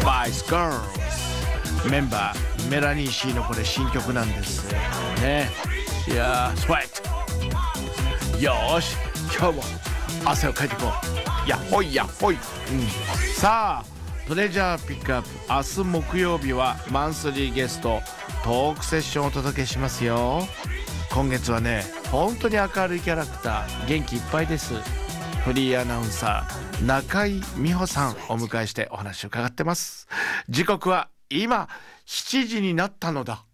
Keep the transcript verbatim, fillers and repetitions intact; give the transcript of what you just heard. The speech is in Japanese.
Spice Girls メンバーメラニー C のこれ新曲なんですね。いやースウェットよーし今日も汗をかいていこう。やっほいやっほい、うん、さあトレジャーピックアップ明日木曜日はマンスリーゲストトークセッションをお届けしますよ。今月はね本当に明るいキャラクター元気いっぱいです。フリーアナウンサー中井美穂さんお迎えしてお話を伺ってます。時刻は今しちじになったのだ。